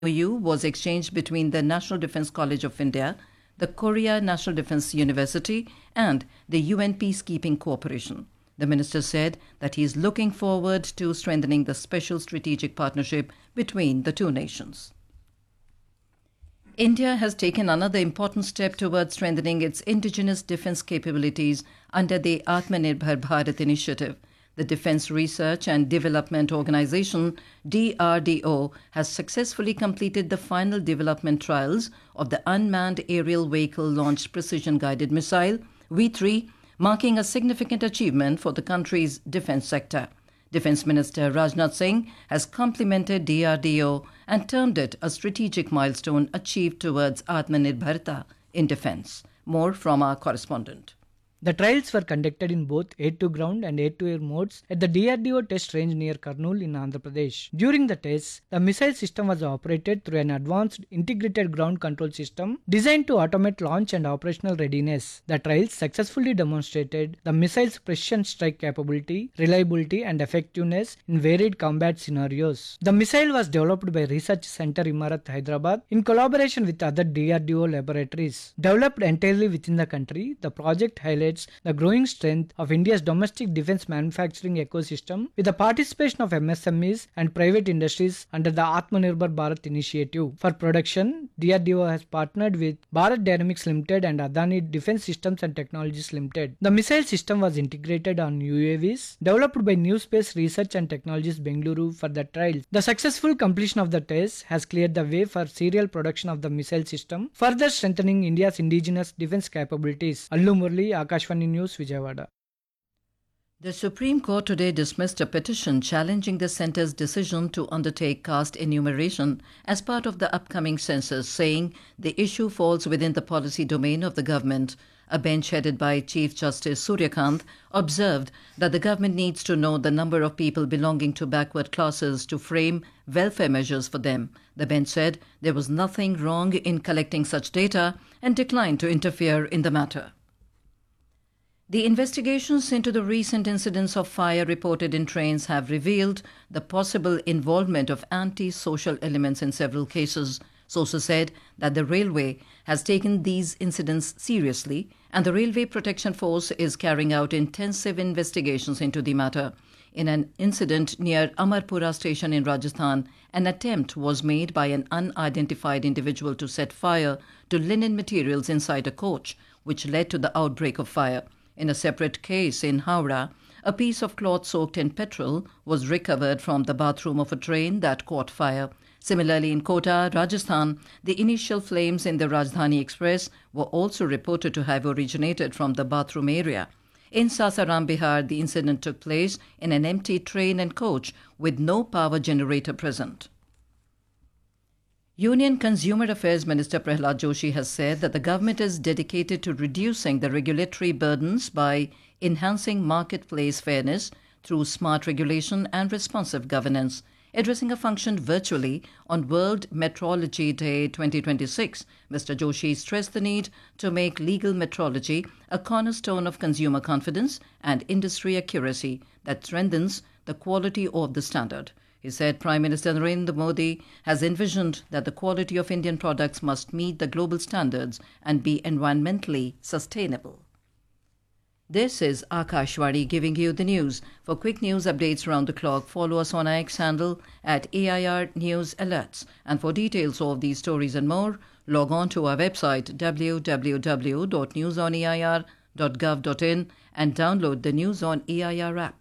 MOU was exchanged between the National Defence College of India, the Korea National Defence University, and the UN Peacekeeping Cooperation. The minister said that he is looking forward to strengthening the special strategic partnership between the two nations. India has taken another important step towards strengthening its indigenous defence capabilities under the Atmanirbhar Bharat initiative. The Defence Research and Development Organization, DRDO, has successfully completed the final development trials of the Unmanned Aerial Vehicle Launched Precision Guided Missile, V3, marking a significant achievement for the country's defence sector. Defence Minister Rajnath Singh has complimented DRDO and termed it a strategic milestone achieved towards Atmanirbharta in defence. More from our correspondent. The trials were conducted in both air-to-ground and air-to-air modes at the DRDO test range near Kurnool in Andhra Pradesh. During the tests, the missile system was operated through an advanced integrated ground control system designed to automate launch and operational readiness. The trials successfully demonstrated the missile's precision strike capability, reliability and effectiveness in varied combat scenarios. The missile was developed by Research Center Imarat, Hyderabad in collaboration with other DRDO laboratories. Developed entirely within the country, the project highlights the growing strength of India's domestic defence manufacturing ecosystem with the participation of MSMEs and private industries under the Atmanirbhar Bharat initiative. For production, DRDO has partnered with Bharat Dynamics Limited and Adani Defence Systems and Technologies Limited. The missile system was integrated on UAVs developed by New Space Research and Technologies Bengaluru for the trials. The successful completion of the tests has cleared the way for serial production of the missile system, further strengthening India's indigenous defence capabilities. Allu Murli, Akashvani News, Vijayawada. The Supreme Court today dismissed a petition challenging the centre's decision to undertake caste enumeration as part of the upcoming census, saying the issue falls within the policy domain of the government. A bench headed by Chief Justice Suryakant observed that the government needs to know the number of people belonging to backward classes to frame welfare measures for them. The bench said there was nothing wrong in collecting such data and declined to interfere in the matter. The investigations into the recent incidents of fire reported in trains have revealed the possible involvement of anti-social elements in several cases. Sources said that the railway has taken these incidents seriously and the Railway Protection Force is carrying out intensive investigations into the matter. In an incident near Amarpura station in Rajasthan, an attempt was made by an unidentified individual to set fire to linen materials inside a coach, which led to the outbreak of fire. In a separate case in Howrah, a piece of cloth soaked in petrol was recovered from the bathroom of a train that caught fire. Similarly, in Kota, Rajasthan, the initial flames in the Rajdhani Express were also reported to have originated from the bathroom area. In Sasaram, Bihar, the incident took place in an empty train and coach with no power generator present. Union Consumer Affairs Minister Prahlad Joshi has said that the government is dedicated to reducing the regulatory burdens by enhancing marketplace fairness through smart regulation and responsive governance. Addressing a function virtually on World Metrology Day 2026, Mr. Joshi stressed the need to make legal metrology a cornerstone of consumer confidence and industry accuracy that strengthens the quality of the standard. He said Prime Minister Narendra Modi has envisioned that the quality of Indian products must meet the global standards and be environmentally sustainable. This is Akashvani giving you the news. For quick news updates around the clock, follow us on our X handle at AIR News Alerts. And for details of these stories and more, log on to our website www.newsonair.gov.in and download the News on AIR app.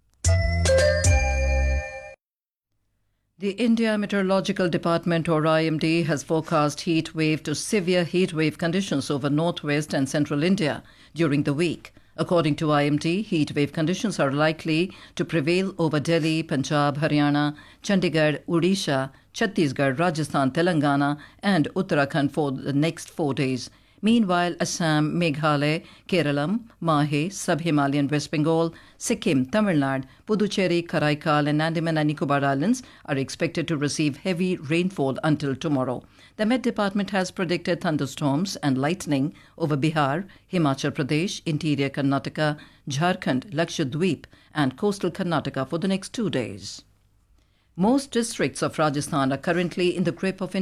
The India Meteorological Department, or IMD, has forecast heat wave to severe heat wave conditions over northwest and central India during the week. According to IMD, heat wave conditions are likely to prevail over Delhi, Punjab, Haryana, Chandigarh, Odisha, Chhattisgarh, Rajasthan, Telangana and Uttarakhand for the next 4 days. Meanwhile, Assam, Meghalaya, Kerala, Mahe, Sub-Himalayan West Bengal, Sikkim, Tamil Nadu, Puducherry, Karaikal and Andaman and Nicobar Islands are expected to receive heavy rainfall until tomorrow. The Met Department has predicted thunderstorms and lightning over Bihar, Himachal Pradesh, interior Karnataka, Jharkhand, Lakshadweep and coastal Karnataka for the next 2 days. Most districts of Rajasthan are currently in the grip of